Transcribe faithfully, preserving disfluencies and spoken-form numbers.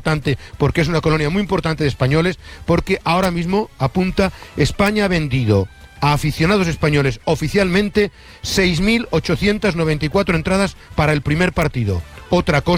importante, porque es una colonia muy importante de españoles, porque ahora mismo apunta, España ha vendido a aficionados españoles oficialmente seis mil ochocientas noventa y cuatro entradas para el primer partido. Otra cosa